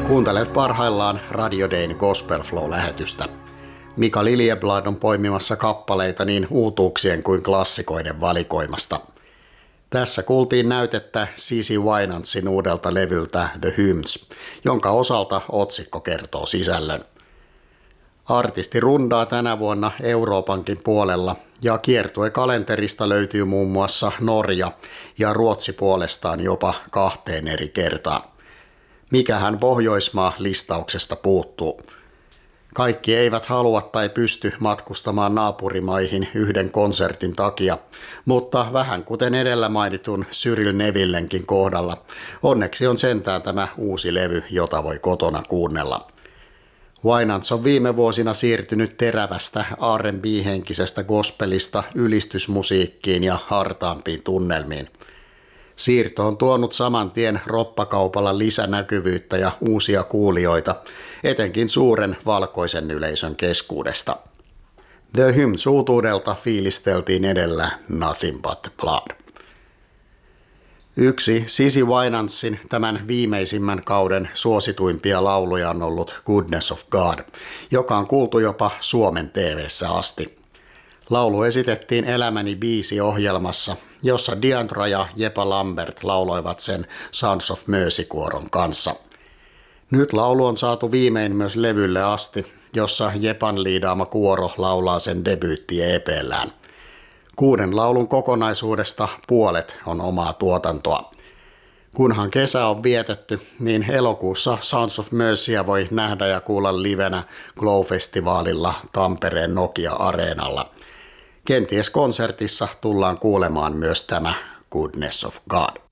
Kuuntelet parhaillaan Radio Dayn Gospel Flow-lähetystä. Mika Liljeblad on poimimassa kappaleita niin uutuuksien kuin klassikoiden valikoimasta. Tässä kuultiin näytettä CeCe Winantsin uudelta levyltä The Hymns, jonka osalta otsikko kertoo sisällön. Artisti rundaa tänä vuonna Euroopankin puolella ja kiertuekalenterista löytyy muun muassa Norja ja Ruotsi puolestaan jopa 2 eri kertaan. Mikähän Pohjoismaa listauksesta puuttuu? Kaikki eivät halua tai pysty matkustamaan naapurimaihin yhden konsertin takia, mutta vähän kuten edellä mainitun Cyril Nevillenkin kohdalla, onneksi on sentään tämä uusi levy, jota voi kotona kuunnella. Winans on viime vuosina siirtynyt terävästä R&B-henkisestä gospelista ylistysmusiikkiin ja hartaampiin tunnelmiin. Siirto on tuonut saman tien roppakaupalla lisänäkyvyyttä ja uusia kuulijoita, etenkin suuren valkoisen yleisön keskuudesta. The Hymns -uutuudelta fiilisteltiin edellä Nothing But The Blood. Yksi CeCe Winantsin tämän viimeisimmän kauden suosituimpia lauluja on ollut Goodness of God, joka on kuultu jopa Suomen TV:ssä asti. Laulu esitettiin Elämäni biisi -ohjelmassa, jossa Diandra ja Jepa Lambert lauloivat sen Sons of Mercy-kuoron kanssa. Nyt laulu on saatu viimein myös levylle asti, jossa Jepan liidaama kuoro laulaa sen debyytti-EP:llään. 6 laulun kokonaisuudesta puolet on omaa tuotantoa. Kunhan kesä on vietetty, niin elokuussa Sons of Mercyä voi nähdä ja kuulla livenä Glow-festivaalilla Tampereen Nokia-areenalla. Kenties konsertissa tullaan kuulemaan myös tämä Goodness of God.